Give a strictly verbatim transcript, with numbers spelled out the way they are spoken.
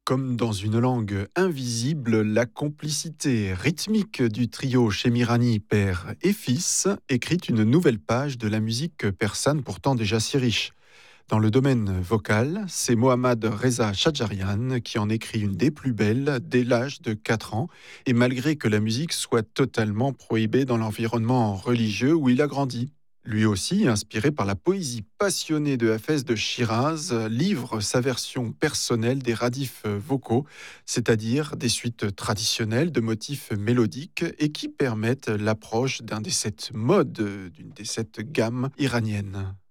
Comme dans une langue invisible, la complicité rythmique du trio Chemirani, père et fils, écrit une nouvelle page de la musique persane pourtant déjà si riche. Dans le domaine vocal, c'est Mohammad Reza Shadjarian qui en écrit une des plus belles dès l'âge de quatre ans, et malgré que la musique soit totalement prohibée dans l'environnement religieux où il a grandi. Lui aussi, inspiré par la poésie passionnée de Hafez de Shiraz, livre sa version personnelle des radifs vocaux, c'est-à-dire des suites traditionnelles de motifs mélodiques et qui permettent l'approche d'un des sept modes, d'une des sept gammes iraniennes.